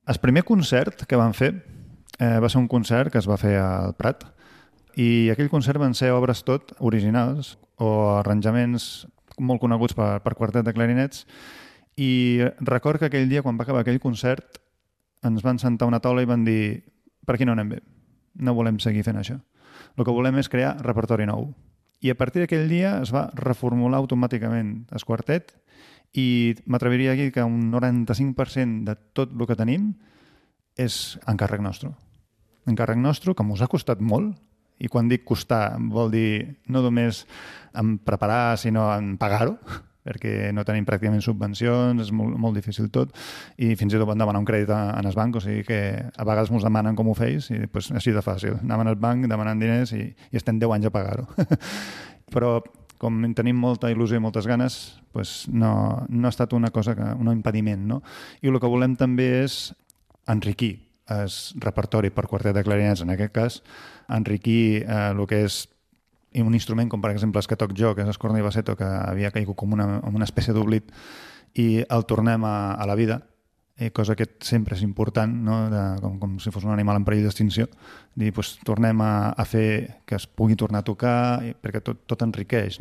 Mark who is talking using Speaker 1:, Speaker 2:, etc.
Speaker 1: El primer concert que van fer va ser un concert que es va fer al Prat i aquell concert van ser obres tot originals o arranjaments molt coneguts per quartet de clarinets i record que aquell dia, quan va acabar aquell concert, ens van sentar a una taula i van dir per aquí no anem bé, no volem seguir fent això. El que volem és crear repertori nou. I a partir d'aquell dia es va reformular automàticament el quartet i m'atreviria a dir que un 95% de tot el que tenim és encàrrec nostre. Encàrrec nostre, que ens ha costat molt, i quan dic costar vol dir no només en preparar, sinó en pagar-ho, perquè no tenim pràcticament subvencions, és molt difícil tot, i fins i tot van demanar un crèdit en el banc, o sigui que a vegades ens demanen com ho feis, i pues, així de fàcil. Anaven al banc, demanant diners i estem 10 anys a pagar-ho. Però com tenim molta il·lusió i moltes ganes, pues no ha estat una cosa, un impediment. No? I el que volem també és enriquir el repertori per quartet de clarinets, en aquest cas, enriquir el que és un instrument com per exemple el que toc jo, que és el corno i basseto, que havia caigut com una espècie d'oblit, i el tornem a la vida, cosa que sempre és important, no? com si fos un animal en perill d'extinció. Dir, pues, tornem a fer que es pugui tornar a tocar, perquè tot enriqueix.